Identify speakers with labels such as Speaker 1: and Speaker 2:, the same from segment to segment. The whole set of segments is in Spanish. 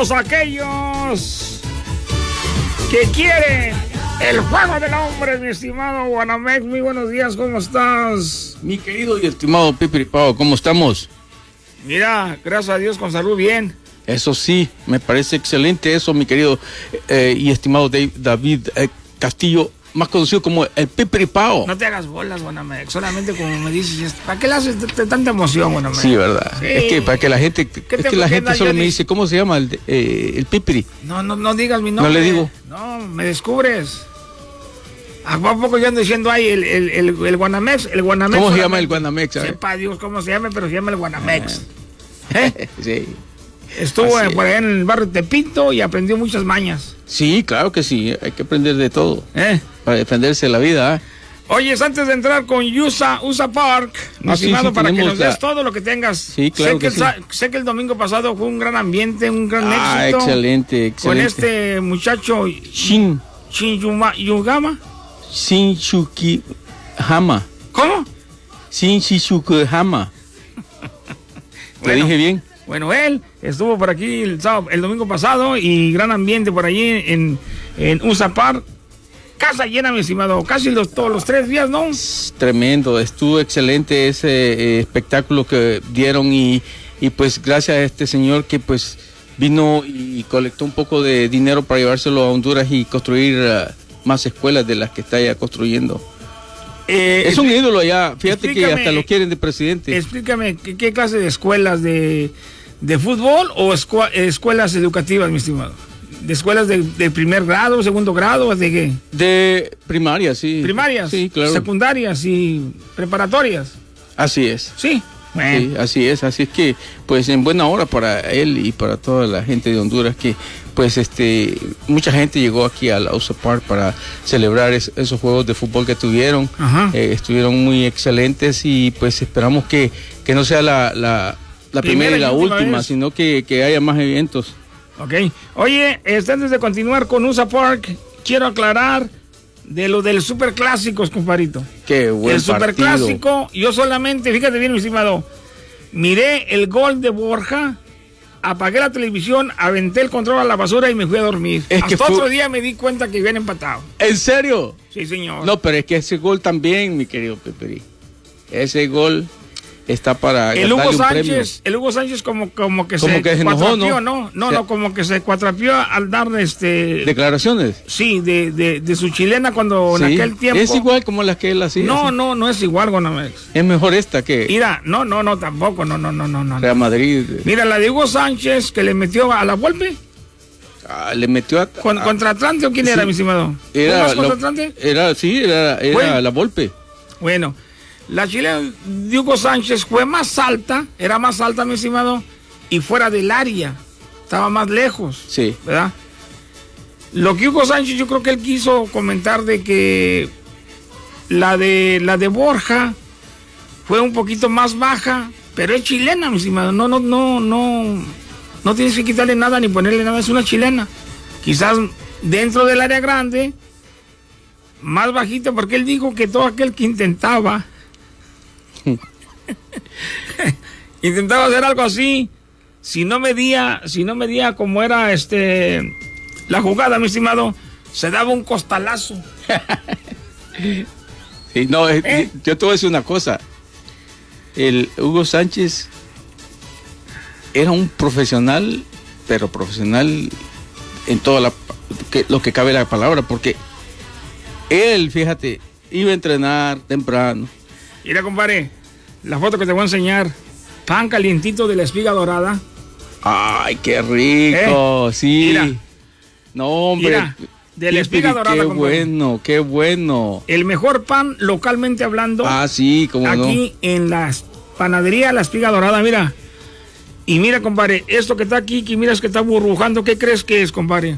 Speaker 1: todos aquellos que quieren el juego del hombre, mi estimado Guanamex. Muy buenos días, ¿cómo estás?
Speaker 2: Mi querido y estimado Pipiripao, ¿cómo estamos?
Speaker 1: Mira, gracias a Dios, con salud, bien.
Speaker 2: Eso sí, me parece excelente eso, mi querido y estimado David Castillo, más conocido como el Pipiripao.
Speaker 1: No te hagas bolas, Guanamex, solamente como me dices, ¿para qué le haces tanta emoción, Guanamex?
Speaker 2: Sí, verdad. Sí. Es que para que la gente, solo me dice, ¿cómo se llama el Pipiri?
Speaker 1: No digas mi nombre.
Speaker 2: No le digo.
Speaker 1: No, me descubres. ¿A poco yo ando diciendo ahí el Guanamex? El Guanamex.
Speaker 2: ¿Cómo se llama el Guanamex?
Speaker 1: Sepa Dios cómo se llama, pero se llama el Guanamex.
Speaker 2: Sí.
Speaker 1: Estuvo por allá en el barrio Tepito y aprendió muchas mañas.
Speaker 2: Sí, claro que sí, hay que aprender de todo. Para defenderse de la vida.
Speaker 1: Oye, antes de entrar con USA Park, mi estimado, para que nos des todo lo que tengas.
Speaker 2: Sí, claro
Speaker 1: sé que el domingo pasado fue un gran ambiente, un gran éxito.
Speaker 2: Excelente.
Speaker 1: Con este muchacho Yugama.
Speaker 2: Shinshukihama.
Speaker 1: ¿Cómo?
Speaker 2: Shinshukihama. ¿Te dije bien?
Speaker 1: Bueno, él estuvo por aquí el domingo pasado y gran ambiente por allí en USA Park. Casa llena, mi estimado, casi todos los 3 días, ¿no?
Speaker 2: Tremendo, estuvo excelente ese espectáculo que dieron y pues gracias a este señor que pues vino y colectó un poco de dinero para llevárselo a Honduras y construir más escuelas de las que está ya construyendo. Es un ídolo allá, fíjate que hasta lo quieren de presidente.
Speaker 1: Explícame, ¿qué clase de escuelas de fútbol o escuelas educativas, mi estimado? ¿De escuelas de primer grado, segundo grado, de qué?
Speaker 2: De primaria, sí.
Speaker 1: ¿Primarias?
Speaker 2: Sí, claro.
Speaker 1: ¿Secundarias y preparatorias?
Speaker 2: Así es.
Speaker 1: Sí.
Speaker 2: Bueno. Sí, así es que pues en buena hora para él y para toda la gente de Honduras que pues mucha gente llegó aquí a la USA Park para celebrar esos juegos de fútbol que tuvieron. Estuvieron muy excelentes y pues esperamos que no sea la primera y la última, sino que haya más eventos.
Speaker 1: Ok. Oye, antes de continuar con USA Park, quiero aclarar de lo del Superclásicos, compadrito.
Speaker 2: Qué buen
Speaker 1: partido. El Superclásico, yo solamente, fíjate bien, mi estimado, miré el gol de Borja, apagué la televisión, aventé el control a la basura y me fui a dormir. Hasta otro día me di cuenta que habían empatado.
Speaker 2: ¿En serio?
Speaker 1: Sí, señor.
Speaker 2: No, pero es que ese gol también, mi querido Peperi, ese gol está para
Speaker 1: el Hugo Sánchez como que se cuatrapió, ¿no? Como que se cuatrapió al dar
Speaker 2: declaraciones.
Speaker 1: Sí, de su chilena cuando en aquel tiempo.
Speaker 2: Es igual como las que él hacía.
Speaker 1: No es igual, Gonamex.
Speaker 2: Es mejor esta que.
Speaker 1: Mira, no, tampoco, no.
Speaker 2: Real Madrid.
Speaker 1: Mira, la de Hugo Sánchez que le metió a la Volpe.
Speaker 2: Le metió
Speaker 1: ¿Contra Atlante o quién era, mi estimado?
Speaker 2: Era
Speaker 1: contra Atlante?
Speaker 2: Era la Volpe.
Speaker 1: Bueno. La chilena de Hugo Sánchez fue era más alta, mi estimado, y fuera del área, estaba más lejos,
Speaker 2: sí,
Speaker 1: ¿verdad? Lo que Hugo Sánchez, yo creo que él quiso comentar de que la de Borja fue un poquito más baja, pero es chilena, mi estimado, no tienes que quitarle nada ni ponerle nada, es una chilena, quizás dentro del área grande, más bajita, porque él dijo que todo aquel que intentaba hacer algo así, si no medía como era la jugada, mi estimado, se daba un costalazo.
Speaker 2: Sí, no, yo te voy a decir una cosa. El Hugo Sánchez era un profesional, pero profesional en todo lo que cabe la palabra, porque él, fíjate, iba a entrenar temprano.
Speaker 1: Mira, compadre, la foto que te voy a enseñar. Pan calientito de la espiga dorada.
Speaker 2: Ay, qué rico, sí.
Speaker 1: Mira.
Speaker 2: No, hombre.
Speaker 1: Mira, de la espiga dorada,
Speaker 2: qué
Speaker 1: compadre.
Speaker 2: Qué bueno.
Speaker 1: El mejor pan, localmente hablando.
Speaker 2: Sí, cómo no.
Speaker 1: Aquí en la panadería La Espiga Dorada, mira. Y mira, compadre, esto que está aquí, que miras que está burbujando, ¿qué crees que es, compadre?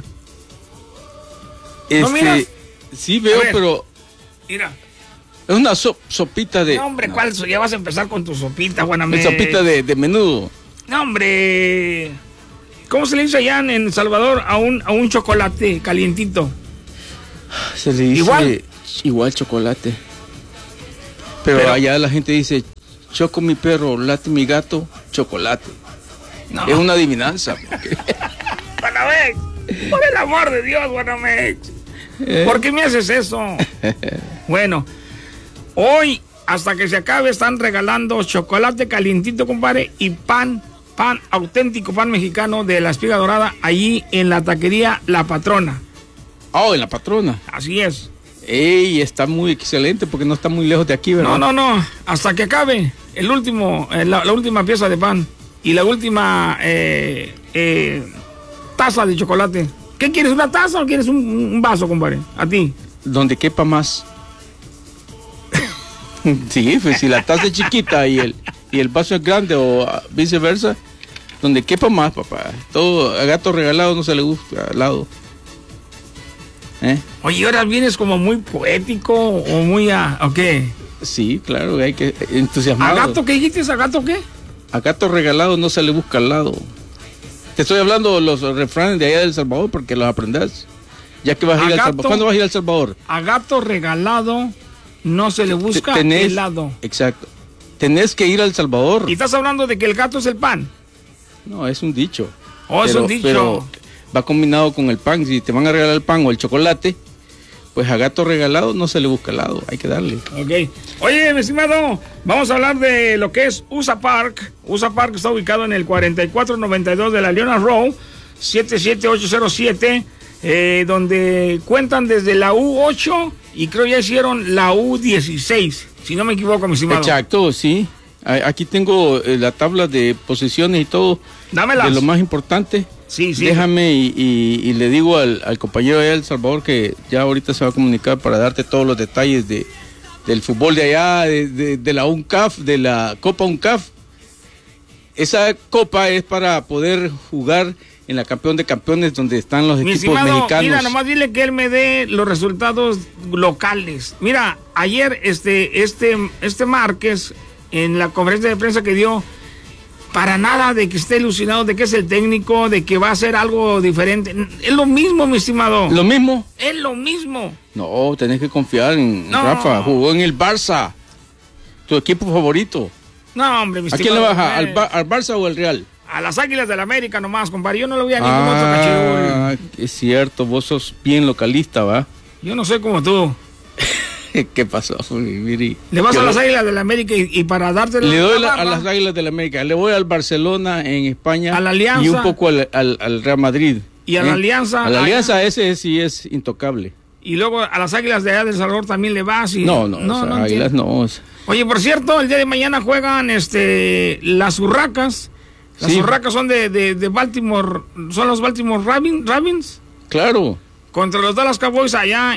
Speaker 1: ¿No miras?
Speaker 2: Sí veo, pero...
Speaker 1: Mira.
Speaker 2: Es una sopita de...
Speaker 1: No, hombre, ¿cuál? Ya vas a empezar con tu sopita, Guanamex.
Speaker 2: Sopita de menudo.
Speaker 1: No, hombre. ¿Cómo se le dice allá en El Salvador a un chocolate calientito?
Speaker 2: Se le dice... Igual chocolate. Pero allá la gente dice, choco mi perro, late mi gato, chocolate. No. Es una adivinanza.
Speaker 1: Guanamex. Por el amor de Dios, Guanamex. ¿Por qué me haces eso? Bueno, hoy, hasta que se acabe, están regalando chocolate calientito, compadre, y pan auténtico, pan mexicano de la espiga dorada, allí en la taquería La Patrona.
Speaker 2: Oh, en La Patrona.
Speaker 1: Así es.
Speaker 2: Ey, está muy excelente porque no está muy lejos de aquí, ¿verdad?
Speaker 1: No, hasta que acabe el último, la última pieza de pan y la última taza de chocolate. ¿Qué quieres, una taza o quieres un vaso, compadre? A ti.
Speaker 2: Donde quepa más. Sí, pues si la taza es chiquita y el vaso es grande o viceversa, donde quepa más, papá. Todo a gato regalado no se le gusta al lado.
Speaker 1: Oye, ahora vienes como muy poético o muy ¿o qué?
Speaker 2: Sí, claro, hay que entusiasmado.
Speaker 1: ¿A gato qué dijiste? ¿A gato qué?
Speaker 2: A gato regalado no se le busca al lado. Te estoy hablando los refranes de allá de El Salvador porque los aprendes. Ya que vas a ir al Salvador. ¿Cuándo vas a ir a El Salvador?
Speaker 1: A gato regalado no se le busca el lado.
Speaker 2: Exacto. Tenés que ir a El Salvador.
Speaker 1: ¿Y estás hablando de que el gato es el pan?
Speaker 2: No, es un dicho.
Speaker 1: Es un dicho.
Speaker 2: Pero va combinado con el pan. Si te van a regalar el pan o el chocolate, pues a gato regalado no se le busca al lado. Hay que darle.
Speaker 1: Ok. Oye, mi estimado, vamos a hablar de lo que es USA Park. USA Park está ubicado en el 4492 de la Leona Road, 77807, donde cuentan desde la U8 y creo ya hicieron la U16, si no me equivoco, mi estimado.
Speaker 2: Exacto, sí. Aquí tengo la tabla de posiciones y todo.
Speaker 1: Dámelas.
Speaker 2: De lo más importante.
Speaker 1: Sí.
Speaker 2: Déjame y le digo al compañero allá de El Salvador que ya ahorita se va a comunicar para darte todos los detalles del fútbol de allá, de la UNCAF, de la Copa UNCAF. Esa copa es para poder jugar en la Campeón de Campeones donde están los equipos mexicanos.
Speaker 1: Mira, nomás dile que él me dé los resultados locales. Mira, ayer este Márquez, en la conferencia de prensa que dio, para nada de que esté ilusionado, de que es el técnico, de que va a hacer algo diferente. Es lo mismo, mi estimado.
Speaker 2: ¿Lo mismo?
Speaker 1: Es lo mismo.
Speaker 2: No, tenés que confiar en Rafa. Jugó en el Barça, tu equipo favorito.
Speaker 1: No, hombre, mi
Speaker 2: estimado. ¿A quién le baja? ¿Al Barça o al Real?
Speaker 1: A las Águilas del América nomás, compadre. Yo no le voy a ningún otro cachirul.
Speaker 2: Es cierto, vos sos bien localista, ¿va?
Speaker 1: Yo no soy como tú.
Speaker 2: ¿Qué pasó, Miri?
Speaker 1: Le vas a las Águilas del América y para darte
Speaker 2: le doy a las Águilas del América. Le voy al Barcelona en España.
Speaker 1: A la Alianza.
Speaker 2: Y un poco al Real Madrid.
Speaker 1: Y a la Alianza.
Speaker 2: A la Alianza ese sí es intocable.
Speaker 1: Y luego a las Águilas de allá de El Salvador también le vas. Y...
Speaker 2: No, Águilas no.
Speaker 1: Oye, por cierto, el día de mañana juegan las Urracas. Las Urracas son de Baltimore. Son los Baltimore Ravens.
Speaker 2: Claro.
Speaker 1: Contra los Dallas Cowboys allá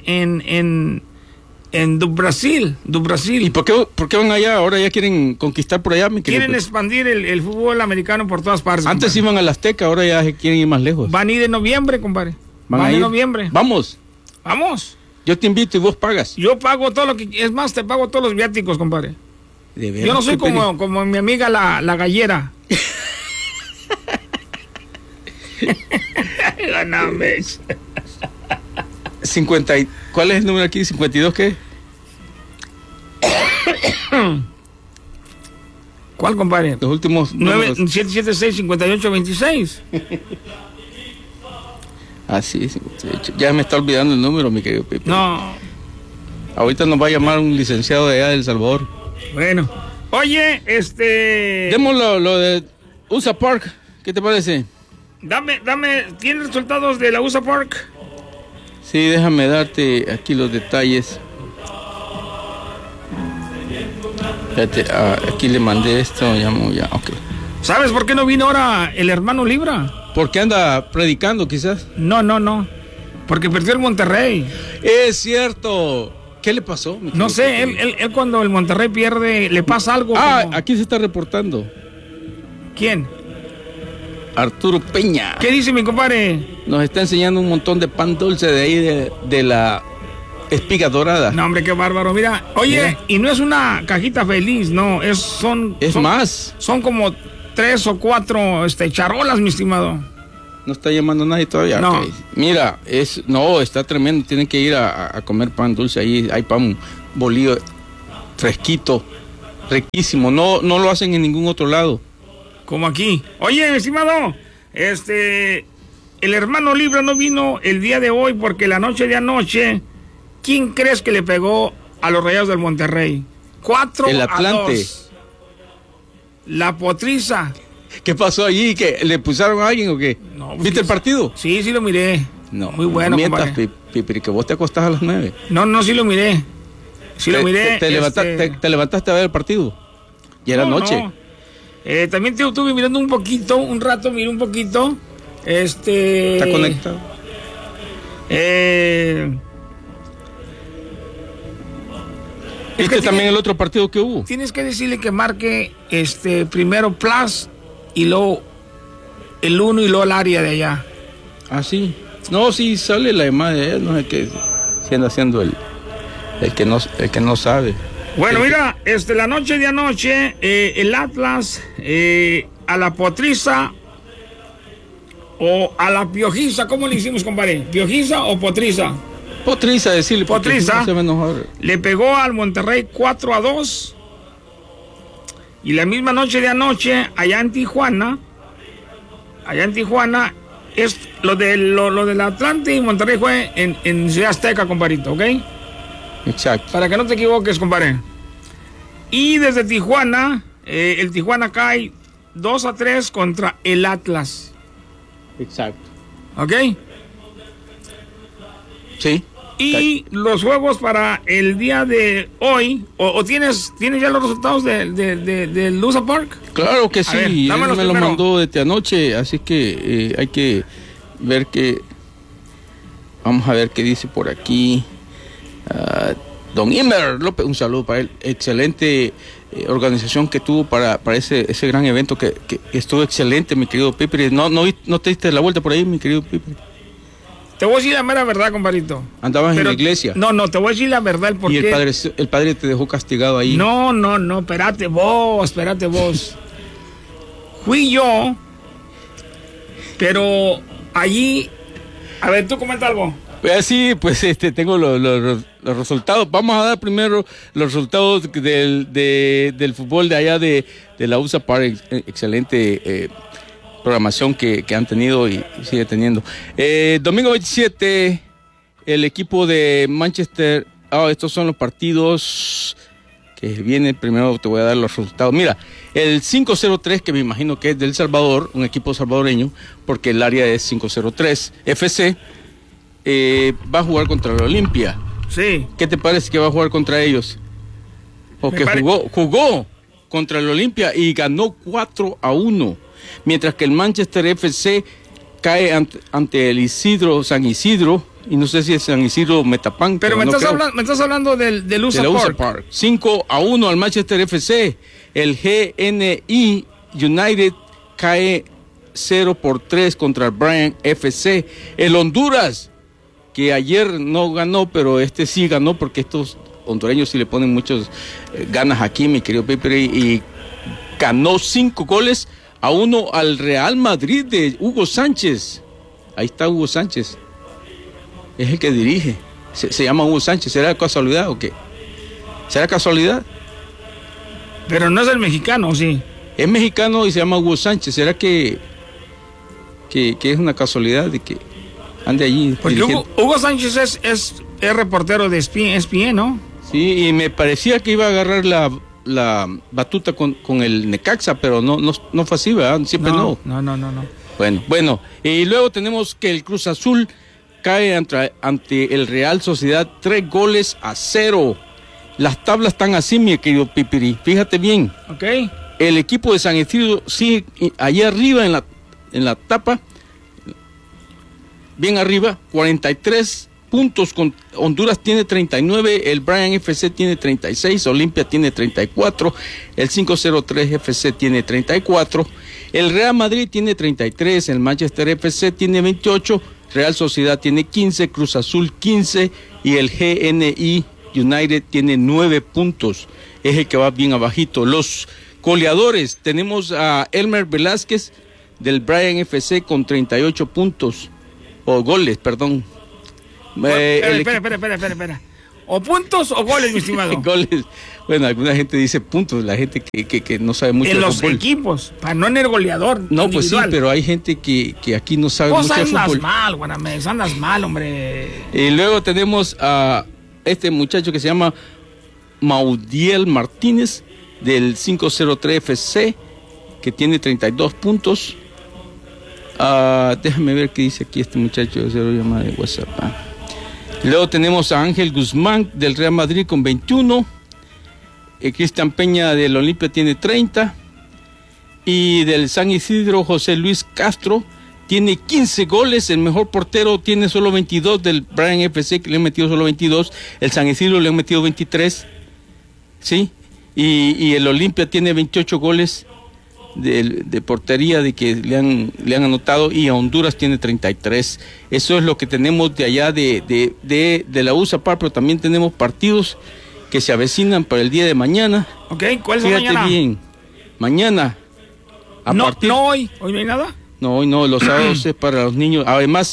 Speaker 1: en Brasil.
Speaker 2: ¿Y por qué van allá? Ahora ya quieren conquistar por allá, mi querido.
Speaker 1: Quieren expandir el fútbol americano por todas partes.
Speaker 2: Antes
Speaker 1: compadre.
Speaker 2: Iban al Azteca, ahora ya quieren ir más lejos.
Speaker 1: Van a ir en noviembre, compadre. Van en noviembre.
Speaker 2: Vamos.
Speaker 1: Yo
Speaker 2: te invito y vos pagas.
Speaker 1: Yo pago todo lo que... Es más, te pago todos los viáticos, compadre.
Speaker 2: ¿De veras?
Speaker 1: Yo no soy como mi amiga la gallera. Ganamex.
Speaker 2: 50. ¿Cuál es el número aquí? ¿52 qué?
Speaker 1: ¿Cuál, compadre?
Speaker 2: Los últimos
Speaker 1: 776-5826.
Speaker 2: Sí, 58. Ya me está olvidando el número, mi querido Pepe.
Speaker 1: No.
Speaker 2: Ahorita nos va a llamar un licenciado de allá de El Salvador.
Speaker 1: Bueno. Oye,
Speaker 2: Demos lo de USA Park. ¿Qué te parece?
Speaker 1: Dame, ¿tienes resultados de la USA Park?
Speaker 2: Sí, déjame darte aquí los detalles. Fíjate, aquí le mandé esto, ya, ok.
Speaker 1: ¿Sabes por qué no vino ahora el hermano Libra?
Speaker 2: Porque anda predicando, quizás.
Speaker 1: No. Porque perdió el Monterrey.
Speaker 2: Es cierto. ¿Qué le pasó?
Speaker 1: No sé, él cuando el Monterrey pierde, le pasa algo.
Speaker 2: Aquí se está reportando.
Speaker 1: ¿Quién?
Speaker 2: Arturo Peña.
Speaker 1: ¿Qué dice mi compadre?
Speaker 2: Nos está enseñando un montón de pan dulce de ahí de la espiga dorada.
Speaker 1: No, hombre, qué bárbaro. Mira, oye, y no es una cajita feliz, no, son
Speaker 2: más.
Speaker 1: Son como 3 o 4 charolas, mi estimado.
Speaker 2: No está llamando nadie todavía.
Speaker 1: No.
Speaker 2: Okay. Mira, está tremendo. Tienen que ir a comer pan dulce. Ahí hay pan bolillo fresquito, riquísimo. No lo hacen en ningún otro lado.
Speaker 1: Como aquí. Oye, mi estimado, el hermano Libra no vino el día de hoy porque la noche de anoche, ¿quién crees que le pegó a los Rayados del Monterrey? 4-2.
Speaker 2: El Atlante.
Speaker 1: La Potriza.
Speaker 2: ¿Qué pasó allí? ¿Que le pusieron a alguien o qué?
Speaker 1: No,
Speaker 2: ¿Viste el partido?
Speaker 1: Sí, sí lo miré.
Speaker 2: No.
Speaker 1: Muy bueno,
Speaker 2: mientras, Pipiri, que vos te acostás a las 9.
Speaker 1: No, sí lo miré. Sí lo miré.
Speaker 2: ¿Te levantaste a ver el partido? Y era noche.
Speaker 1: No. También te estuve mirando un rato, miré un poquito.
Speaker 2: ¿Está conectado? ¿Viste también el otro partido que hubo?
Speaker 1: Tienes que decirle que marque primero Plus y luego el 1 y luego el área de allá.
Speaker 2: Ah, sí. No, sí sale la llamada de él, no sé qué si anda haciendo el que no sabe.
Speaker 1: Bueno, mira, la noche de anoche, el Atlas a la Potriza o a la Piojiza, ¿cómo le hicimos, compadre? ¿Piojiza o Potriza?
Speaker 2: Potriza, decirle.
Speaker 1: Potriza
Speaker 2: no
Speaker 1: le pegó al Monterrey 4-2. Y la misma noche de anoche, allá en Tijuana, es lo del Atlante y Monterrey fue en Ciudad Azteca, compadrito, ¿ok?
Speaker 2: Exacto.
Speaker 1: Para que no te equivoques, compadre. Y desde Tijuana, el Tijuana cae 2-3 contra el Atlas.
Speaker 2: Exacto.
Speaker 1: ¿Ok?
Speaker 2: Sí.
Speaker 1: Y los juegos para el día de hoy, o tienes ya los resultados del Lusa Park.
Speaker 2: Claro que sí,
Speaker 1: ver,
Speaker 2: él me lo mandó desde anoche, así que hay que ver vamos a ver qué dice por aquí. Don Imer López, un saludo para él, excelente organización que tuvo para ese gran evento que estuvo excelente, mi querido Pipe. No te diste la vuelta por ahí, mi querido Pipe.
Speaker 1: Te voy a decir la mera verdad, compadrito.
Speaker 2: ¿Andabas en la iglesia?
Speaker 1: No, te voy a decir la verdad, el porqué.
Speaker 2: ¿Y el padre te dejó castigado ahí?
Speaker 1: No, espérate vos. Fui yo, pero allí... A ver, tú comenta algo.
Speaker 2: Pues sí, pues tengo los resultados. Vamos a dar primero los resultados del fútbol de allá de la USA Park. Excelente programación que han tenido y sigue teniendo. Domingo 27, el equipo de Manchester. Estos son los partidos que vienen. Primero te voy a dar los resultados. Mira, el 503, que me imagino que es del Salvador, un equipo salvadoreño, porque el área es 503 FC, va a jugar contra la Olimpia.
Speaker 1: Sí.
Speaker 2: ¿Qué te parece que va a jugar contra ellos? Porque jugó contra el Olimpia y ganó 4-1. Mientras que el Manchester FC cae ante el San Isidro, y no sé si es San Isidro Metapán.
Speaker 1: Pero me estás hablando del USA Park.
Speaker 2: 5-1 al Manchester FC. El GNI United cae 0-3 contra el Bryan FC. El Honduras, que ayer no ganó, pero sí ganó, porque estos hondureños sí le ponen muchas ganas aquí, mi querido Pepe, y ganó 5-1 al Real Madrid de Hugo Sánchez. Ahí está Hugo Sánchez, es el que dirige, se llama Hugo Sánchez. ¿Será casualidad o qué? ¿Será casualidad?
Speaker 1: Pero no es el mexicano, sí.
Speaker 2: Es mexicano y se llama Hugo Sánchez. ¿Será que es una casualidad de que ande allí?
Speaker 1: Porque Hugo Sánchez es reportero de ESPN, ¿no?
Speaker 2: Sí, y me parecía que iba a agarrar la batuta con el Necaxa, pero no fue así, ¿verdad? Siempre no.
Speaker 1: No.
Speaker 2: Bueno, y luego tenemos que el Cruz Azul cae ante el Real Sociedad 3-0. Las tablas están así, mi querido Pipiri, fíjate bien.
Speaker 1: Ok.
Speaker 2: El equipo de San Isidro sigue allá arriba en la tapa, bien arriba, 43 puntos. Honduras tiene 39, el Bryan FC tiene 36, Olimpia tiene 34, el 503 FC tiene 34, el Real Madrid tiene 33, el Manchester FC tiene 28, Real Sociedad tiene 15, Cruz Azul 15 y el GNI United tiene 9 puntos. Es el que va bien abajito. Los goleadores, tenemos a Elmer Velázquez del Bryan FC con 38 puntos, o goles, perdón.
Speaker 1: Espera. ¿O puntos o goles, mi estimado?
Speaker 2: Goles. Bueno, alguna gente dice puntos, la gente que no sabe mucho
Speaker 1: de
Speaker 2: fútbol. En
Speaker 1: los equipos, para no en el goleador.
Speaker 2: No, pues sí, pero hay gente que aquí no sabe mucho de fútbol.
Speaker 1: Andas mal, Guanamex, andas mal, hombre.
Speaker 2: Y luego tenemos a este muchacho que se llama Maudiel Martínez, del 503 FC, que tiene 32 puntos. Déjame ver qué dice aquí este muchacho, se lo llama de WhatsApp. Luego tenemos a Ángel Guzmán del Real Madrid con 21. Cristian Peña del Olimpia tiene 30. Y del San Isidro, José Luis Castro tiene 15 goles. El mejor portero tiene solo 22 del Brian FC, que le han metido solo 22. El San Isidro le han metido 23. ¿Sí? Y el Olimpia tiene 28 goles de portería de que le han anotado, y a Honduras tiene 33. Eso es lo que tenemos de allá de la USAPAR, pero también tenemos partidos que se avecinan para el día de mañana.
Speaker 1: Ok, ¿cuál es mañana?
Speaker 2: Fíjate bien, mañana
Speaker 1: no hoy no hay nada.
Speaker 2: No, hoy no, los sábados es para los niños. Además,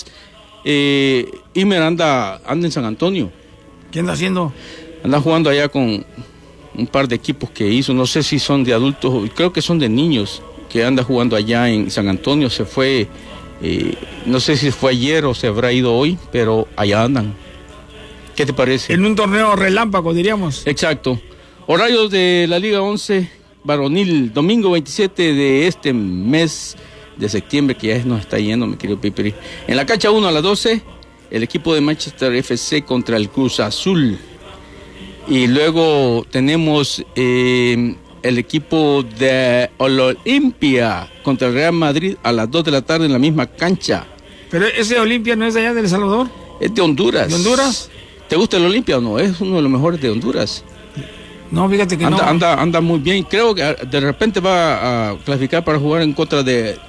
Speaker 2: Imer anda en San Antonio.
Speaker 1: ¿Qué anda haciendo?
Speaker 2: Anda jugando allá con un par de equipos que hizo, no sé si son de adultos, creo que son de niños, que anda jugando allá en San Antonio. Se fue, no sé si fue ayer o se habrá ido hoy, pero allá andan. ¿Qué te parece?
Speaker 1: En un torneo relámpago, diríamos.
Speaker 2: Exacto. Horarios de la Liga 11 varonil, domingo 27 de este mes de septiembre, que ya nos está yendo, mi querido Pipiri. En la cancha 1 a las 12, el equipo de Manchester FC contra el Cruz Azul. Y luego tenemos el equipo de Olimpia contra el Real Madrid a las 2 de la tarde en la misma cancha.
Speaker 1: ¿Pero ese Olimpia no es de allá de El Salvador?
Speaker 2: Es de Honduras.
Speaker 1: ¿De Honduras?
Speaker 2: ¿Te gusta el Olimpia o no? Es uno de los mejores de Honduras.
Speaker 1: No, fíjate que
Speaker 2: anda muy bien. Creo que de repente va a clasificar para jugar en contra de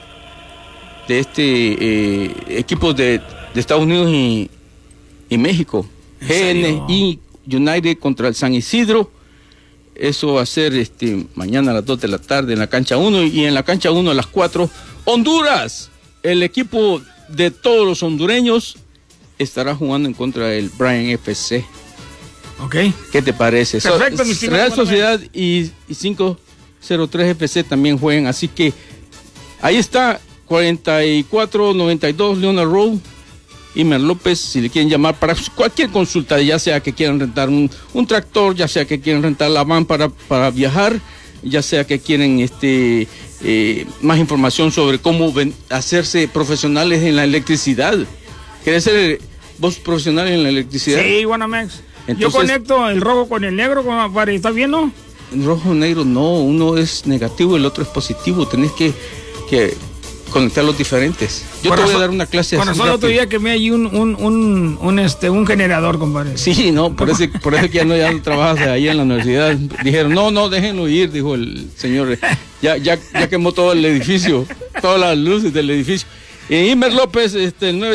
Speaker 2: equipos de Estados Unidos y México. GNI United contra el San Isidro. Eso va a ser mañana a las 2 de la tarde en la cancha 1, y en la cancha 1 a las 4, Honduras, el equipo de todos los hondureños, estará jugando en contra del Brian FC.
Speaker 1: Ok.
Speaker 2: ¿Qué te parece?
Speaker 1: Perfecto, mi estimado
Speaker 2: Real Sociedad y 503 FC también juegan, así que ahí está, 4492 Leonard Road. Imer López, si le quieren llamar para cualquier consulta, ya sea que quieran rentar un tractor, ya sea que quieren rentar la van para viajar, ya sea que quieren más información sobre cómo hacerse profesionales en la electricidad. ¿Quieres ser vos profesional en la electricidad?
Speaker 1: Sí, Guanamex. Yo conecto el rojo con el negro, ¿está bien, no?
Speaker 2: El rojo negro no, uno es negativo, el otro es positivo. Tenés que conectar los diferentes. Yo te voy a dar una clase así.
Speaker 1: Bueno, solo otro día quemé allí un generador, compadre.
Speaker 2: Sí, no, por eso que ya no trabajas ahí en la universidad. Dijeron, no, déjenlo ir, dijo el señor. Ya quemó todo el edificio, todas las luces del edificio. Imer López, el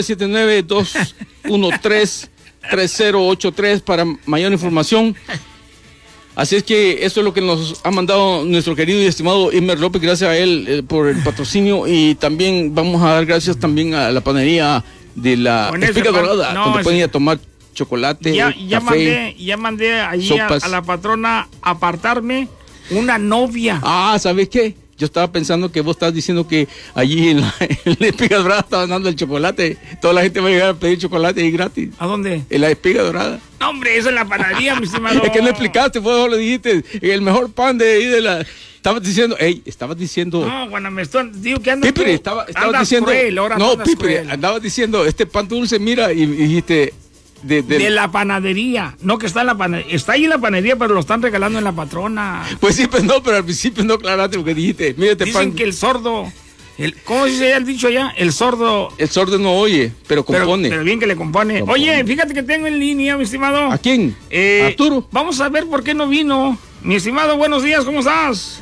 Speaker 2: 979-213-3083 para mayor información. Así es que eso es lo que nos ha mandado nuestro querido y estimado Imer López. Gracias a él por el patrocinio, y también vamos a dar gracias también a la panadería de la Espiga Dorada, donde pueden ir a tomar chocolate, café.
Speaker 1: Ya mandé allí a la patrona apartarme una novia.
Speaker 2: ¿Sabes qué? Yo estaba pensando que vos estás diciendo que allí en la Espiga Dorada estaban dando el chocolate. Toda la gente va a llegar a pedir chocolate ahí gratis.
Speaker 1: ¿A dónde?
Speaker 2: En la Espiga Dorada.
Speaker 1: No, hombre, eso es la panadería, mi estimado.
Speaker 2: Es que no explicaste, vos lo dijiste. El mejor pan de ahí de la... Estabas diciendo...
Speaker 1: No, Guanamestón, digo que andas...
Speaker 2: Pipiri, estabas diciendo...
Speaker 1: Cruel,
Speaker 2: Pipiri, andabas diciendo, este pan dulce, mira, y dijiste...
Speaker 1: De la panadería, no que está en la panadería, está ahí en la panadería, pero lo están regalando en la patrona.
Speaker 2: Pues sí, pues no, pero al principio no aclaraste lo que dijiste. Mira,
Speaker 1: dicen pan... que el sordo, ¿cómo se ha dicho allá? El sordo no
Speaker 2: oye, pero compone.
Speaker 1: Pero bien que le compone. Oye, fíjate que tengo en línea, mi estimado.
Speaker 2: ¿A quién? Arturo.
Speaker 1: Vamos a ver por qué no vino. Mi estimado, buenos días, ¿cómo estás?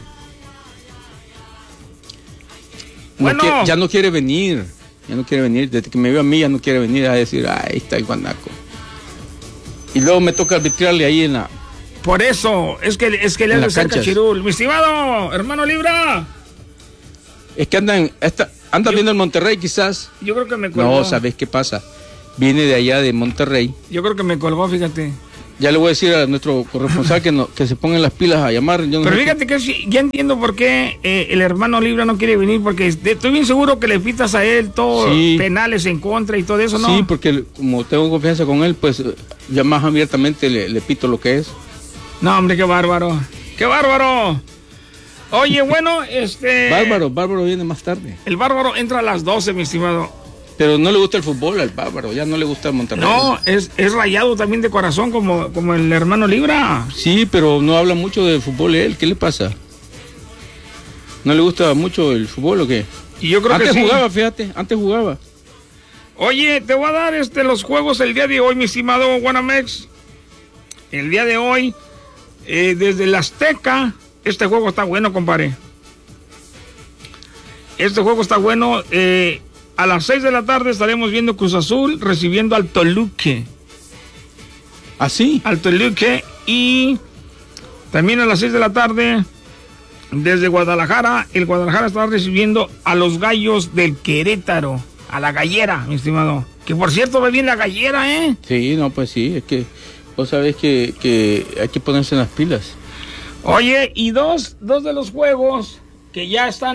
Speaker 2: Ya no quiere venir. Desde que me vio a mí ya no quiere venir a decir, ahí está el guanaco. Y luego me toca arbitrarle ahí en la...
Speaker 1: Por eso, es que le hace cerca Chirul. Mi estimado, hermano Libra.
Speaker 2: Es que anda viendo el Monterrey quizás.
Speaker 1: Yo creo que me colgó.
Speaker 2: No, ¿sabes qué pasa? Viene de allá de Monterrey.
Speaker 1: Yo creo que me colgó, fíjate.
Speaker 2: Ya le voy a decir a nuestro corresponsal que se pongan las pilas a llamar.
Speaker 1: Pero fíjate que ya entiendo por qué el hermano Libra no quiere venir, porque estoy bien seguro que le pitas a él todos penales en contra y todo eso, ¿no?
Speaker 2: Sí, porque como tengo confianza con él, pues ya más abiertamente le pito lo que es.
Speaker 1: No, hombre, qué bárbaro. ¡Qué bárbaro! Oye, bueno,
Speaker 2: Bárbaro viene más tarde.
Speaker 1: El Bárbaro entra a las 12, mi estimado.
Speaker 2: Pero no le gusta el fútbol al Bárbaro, ya no le gusta Monterrey.
Speaker 1: No, es rayado también de corazón como el hermano Libra.
Speaker 2: Sí, pero no habla mucho de fútbol él, ¿qué le pasa? ¿No le gusta mucho el fútbol o qué?
Speaker 1: Y yo creo
Speaker 2: antes
Speaker 1: que sí.
Speaker 2: Jugaba, fíjate, antes jugaba.
Speaker 1: Oye, te voy a dar los juegos el día de hoy, mi estimado Guanamex. El día de hoy, desde el Azteca, este juego está bueno, compadre. Este juego está bueno. A las 6 de la tarde estaremos viendo Cruz Azul recibiendo al Toluca.
Speaker 2: ¿Ah, sí?
Speaker 1: Al Toluca. Y también a las 6 de la tarde, desde Guadalajara, el Guadalajara estará recibiendo a los Gallos del Querétaro. A la Gallera, mi estimado. Que por cierto va bien la Gallera, ¿eh?
Speaker 2: Sí, no, pues sí, es que vos sabés que hay que ponerse en las pilas.
Speaker 1: Oye, y dos de los juegos que ya están,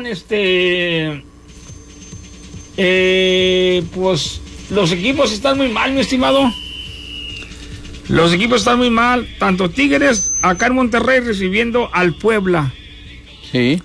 Speaker 1: pues los equipos están muy mal, mi estimado. Los equipos están muy mal. Tanto Tigres acá en Monterrey recibiendo al Puebla.
Speaker 2: Sí.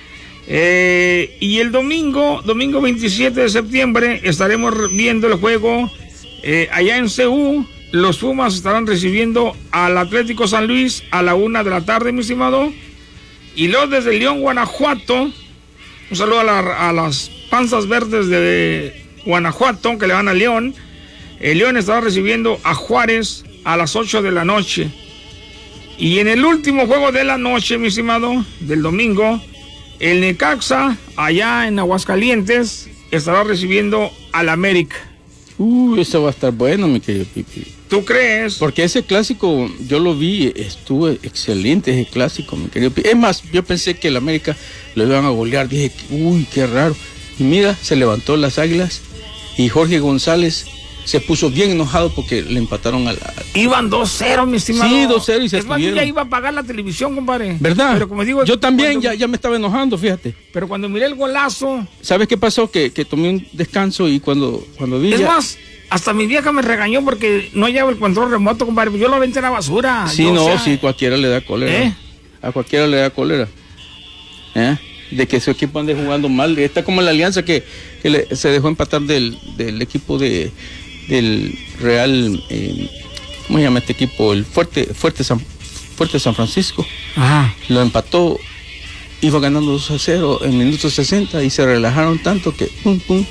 Speaker 1: Y el domingo 27 de septiembre, estaremos viendo el juego allá en CU. Los Pumas estarán recibiendo al Atlético San Luis a la 1 de la tarde, mi estimado. Y luego desde León, Guanajuato, un saludo a las panzas verdes de Guanajuato que le van a León. El León estará recibiendo a Juárez a las 8 de la noche. Y en el último juego de la noche, mi estimado, del domingo, el Necaxa, allá en Aguascalientes, estará recibiendo al América.
Speaker 2: Eso va a estar bueno, mi querido Pipi.
Speaker 1: ¿Tú crees?
Speaker 2: Porque ese clásico, yo lo vi, estuvo excelente ese clásico, mi querido Pipi. Es más, yo pensé que el América lo iban a golear. Dije, qué raro. Y mira, se levantó las Águilas y Jorge González se puso bien enojado porque le empataron a la...
Speaker 1: Iban 2-0, mi estimado.
Speaker 2: Sí, 2-0 y se
Speaker 1: es más, yo ya iba a pagar la televisión, compadre.
Speaker 2: ¿Verdad?
Speaker 1: Pero como digo...
Speaker 2: Yo también ya me estaba enojando, fíjate.
Speaker 1: Pero cuando miré el golazo...
Speaker 2: ¿Sabes qué pasó? Que tomé un descanso y cuando vi...
Speaker 1: Es más, hasta mi vieja me regañó porque no llevo el control remoto, compadre. Yo lo aventé a la basura.
Speaker 2: Sí, sí, cualquiera le da cólera. A cualquiera le da cólera. De que su equipo ande jugando mal. Está como la Alianza que se dejó empatar del equipo del Real, ¿cómo se llama este equipo? El Fuerte San Francisco.
Speaker 1: Ajá.
Speaker 2: Lo empató, iba ganando 2-0 en minutos 60 y se relajaron tanto que pum.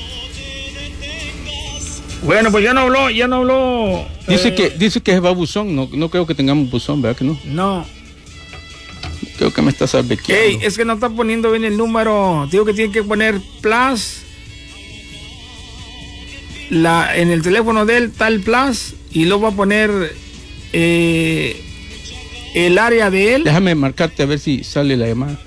Speaker 1: Bueno, pues ya no habló.
Speaker 2: Dice que es babuzón, no creo que tengamos buzón, ¿verdad que no?
Speaker 1: No.
Speaker 2: Creo que me estás albequeando.
Speaker 1: Ey, es que no está poniendo bien el número. Digo que tiene que poner plus. En el teléfono de él está el plus y luego va a poner el área de él.
Speaker 2: Déjame marcarte a ver si sale la llamada.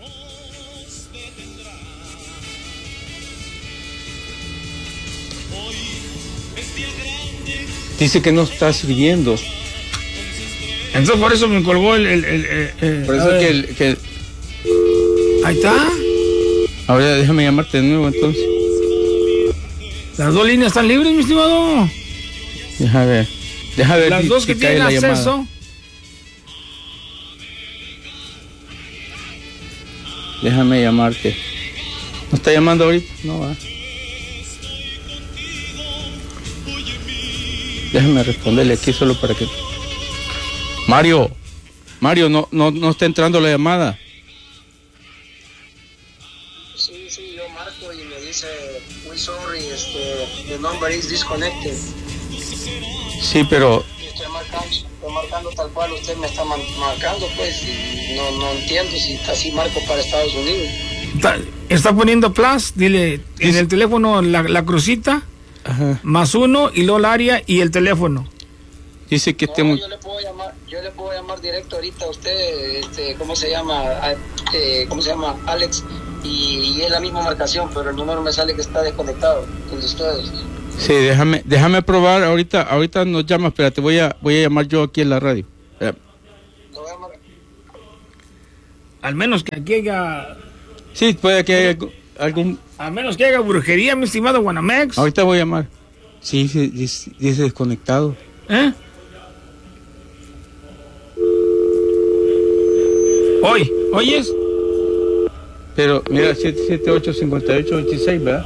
Speaker 2: Dice que no está sirviendo.
Speaker 1: Entonces por eso me colgó
Speaker 2: por eso que
Speaker 1: ahí está.
Speaker 2: Ahora déjame llamarte de nuevo entonces.
Speaker 1: Las dos líneas están libres, mi estimado.
Speaker 2: Deja ver
Speaker 1: las dos que tienen acceso.
Speaker 2: Déjame llamarte. ¿No está llamando ahorita? No va. Déjame responderle aquí solo para que... Mario, no está entrando la llamada.
Speaker 3: Sí, yo marco y me dice, we sorry, the number is disconnected.
Speaker 2: Sí, pero...
Speaker 3: Estoy marcando tal cual usted me está marcando, pues, y no entiendo si así marco para Estados Unidos.
Speaker 1: Está poniendo plus, dile, en el teléfono la crucita,
Speaker 2: ajá,
Speaker 3: +1
Speaker 1: y luego el área y el teléfono.
Speaker 2: Dice que
Speaker 3: yo le puedo llamar directo ahorita a usted, ¿cómo se llama? Alex, y es la misma marcación, pero el número me sale que está desconectado con ustedes.
Speaker 2: Sí, déjame probar, ahorita nos llamas, espérate, voy a llamar yo aquí en la radio.
Speaker 1: Al menos que aquí haya...
Speaker 2: Sí, puede que haya algún...
Speaker 1: Al menos que haya brujería, mi estimado Guanamex.
Speaker 2: Ahorita voy a llamar. Sí, dice desconectado.
Speaker 1: ¿Eh? ¿Oyes?
Speaker 2: Pero mira, 778-5826, ¿verdad?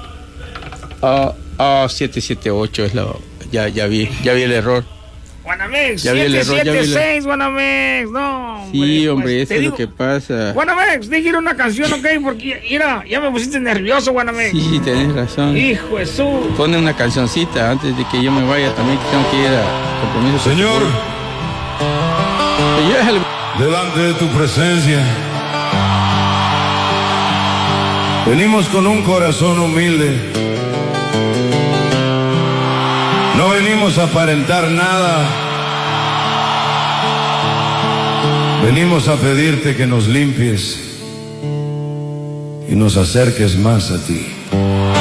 Speaker 2: 778 es la... Ya vi el error.
Speaker 1: Guanamex,
Speaker 2: Ya vi el error,
Speaker 1: 776, Guanamex, no.
Speaker 2: Sí, hombre,
Speaker 1: pues,
Speaker 2: eso es lo que pasa.
Speaker 1: Guanamex, dije una canción, ok, porque mira, ya me pusiste nervioso, Guanamex.
Speaker 2: Sí, tenés razón.
Speaker 1: Hijo de su...
Speaker 2: Pone una cancioncita antes de que yo me vaya también, que tengo que ir a compromiso.
Speaker 4: Señor,
Speaker 2: delante
Speaker 4: de tu presencia, venimos con un corazón humilde. No venimos a aparentar nada. Venimos a pedirte que nos limpies y nos acerques más a ti.